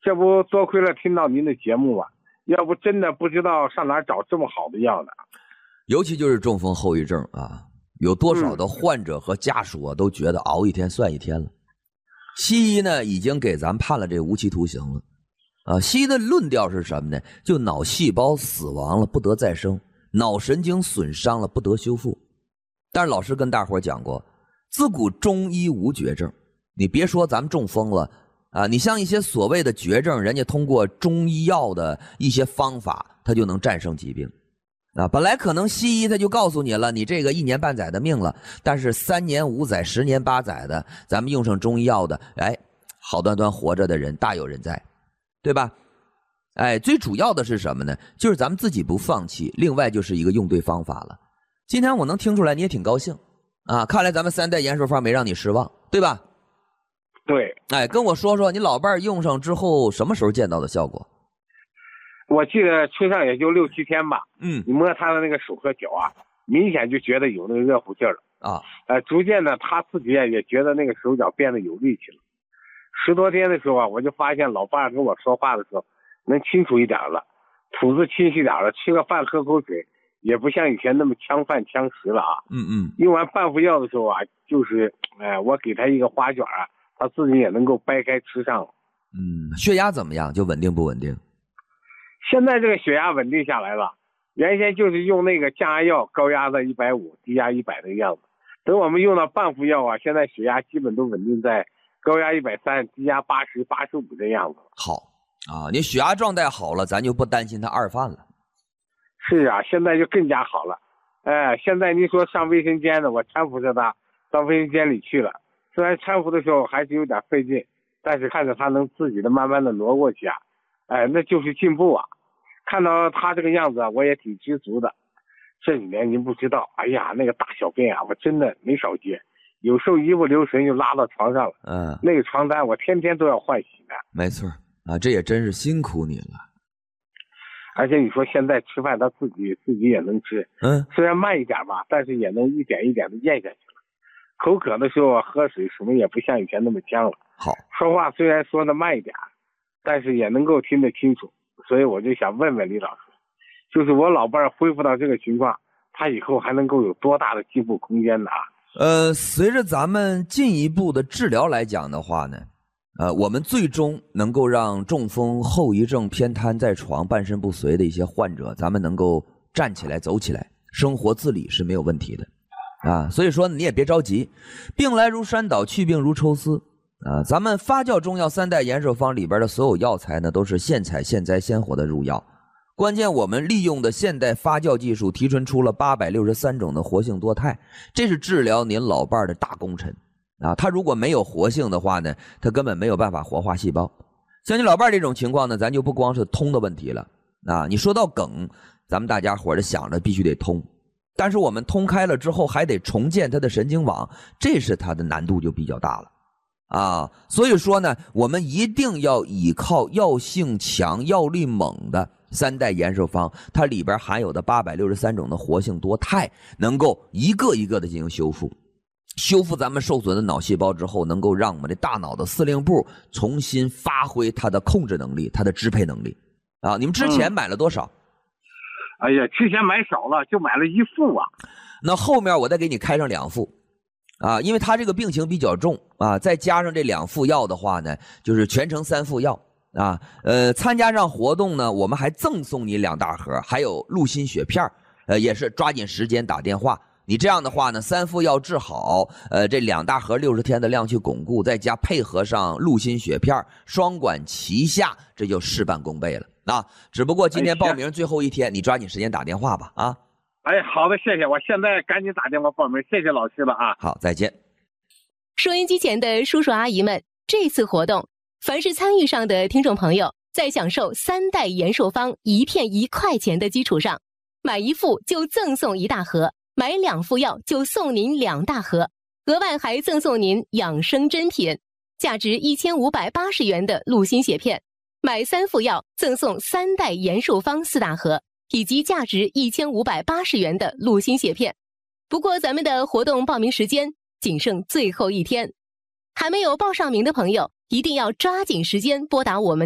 这不多亏了听到您的节目啊，要不真的不知道上哪儿找这么好的药呢。 尤其就是中风后遗症啊，有多少的患者和家属啊都觉得熬一天算一天了。西医呢已经给咱判了这无期徒刑了啊。西医的论调是什么呢？就脑细胞死亡了不得再生，脑神经损伤了不得修复。但是老师跟大伙讲过，自古中医无绝症。你别说咱们中风了啊，你像一些所谓的绝症，人家通过中医药的一些方法，他就能战胜疾病啊。本来可能西医他就告诉你了，你这个1年半载的命了，但是3年5载、10年8载的，咱们用上中医药的，哎，好端端活着的人大有人在，对吧？哎，最主要的是什么呢？就是咱们自己不放弃，另外就是一个用对方法了。今天我能听出来你也挺高兴啊，看来咱们3代延寿方没让你失望，对吧？ 对。 哎，跟我说说你老伴儿用上之后什么时候见到的效果？ 我记得吹上也就6、7天吧。你摸他的那个手和脚啊，明显就觉得有那个热乎劲儿了啊。 逐渐的他自己也觉得那个手脚变得有力气了。10多天的时候啊，我就发现老伴儿跟我说话的时候能清楚一点了，吐字清晰点了，吃个饭喝口水也不像以前那么呛饭呛食了啊。用完半副药的时候啊，就是我给他一个花卷啊，他自己也能够掰开吃上了。 血压怎么样？就稳定不稳定？ 现在这个血压稳定下来了，原先就是用那个降压药，高压的150，低压100的样子。等我们用到半副药啊，现在血压基本都稳定在高压130，低压80、85的样子。 好啊，你血压状态好了，咱就不担心他二犯了。 是啊，现在就更加好了。现在你说上卫生间呢，我搀扶着他到卫生间里去了，虽然搀扶的时候还是有点费劲，但是看着他能自己的慢慢的挪过去啊，那就是进步啊。看到他这个样子啊，我也挺知足的。这里面您不知道，哎呀，那个大小便啊，我真的没少接，有时候一不留神就拉到床上了。那个床单我天天都要换洗的。 没错啊，这也真是辛苦你了。 而且你说现在吃饭他自己也能吃，虽然慢一点吧，但是也能一点一点的咽下去了。口渴的时候喝水什么也不像以前那么呛了。 好， 说话虽然说的慢一点，但是也能够听得清楚。所以我就想问问李老师，就是我老伴儿恢复到这个情况，他以后还能够有多大的进步空间呢？ 随着咱们进一步的治疗来讲的话呢，我们最终能够让中风后遗症偏瘫在床半身不遂的一些患者，咱们能够站起来走起来，生活自理是没有问题的啊。所以说你也别着急，病来如山倒，去病如抽丝啊。咱们发酵中药3代延寿方里边的所有药材呢，都是现采现摘现活的入药。关键我们利用的现代发酵技术提纯出了863种的活性多肽，这是治疗您老伴儿的大功臣啊。他如果没有活性的话呢，他根本没有办法活化细胞。像你老伴儿这种情况呢，咱就不光是通的问题了啊。你说到梗，咱们大家伙儿想着必须得通，但是我们通开了之后还得重建它的神经网，这是它的难度就比较大了啊。所以说呢，我们一定要依靠药性强、药力猛的3代延寿方，它里边含有的863种的活性多肽，能够一个一个的进行修复。修复咱们受损的脑细胞之后，能够让我们的大脑的司令部重新发挥它的控制能力，它的支配能力啊。你们之前买了多少？ 哎呀，之前买少了，就买了1副啊。 那后面我再给你开上2副啊，因为他这个病情比较重啊，再加上这2副药的话呢，就是全程3副药啊。参加上活动呢，我们还赠送你2大盒，还有鹿心血片也是抓紧时间打电话。你这样的话呢，3副药治好，这2大盒60天的量去巩固，再加配合上鹿心血片，双管齐下，这就事半功倍了啊！只不过今天报名最后一天，你抓紧时间打电话吧啊！ 好的，谢谢，我现在赶紧打电话报名，谢谢老师了啊！ 好，再见。 收音机前的叔叔阿姨们，这次活动，凡是参与上的听众朋友，在享受3代延寿方1片1块钱的基础上，买1副就赠送1大盒。买2副药就送您2大盒，额外还赠送您养生珍品，价值1580元的鹿心血片，买3副药赠送3代延寿方4大盒，以及价值1580元的鹿心血片。不过咱们的活动报名时间仅剩最后1天，还没有报上名的朋友，一定要抓紧时间拨打我们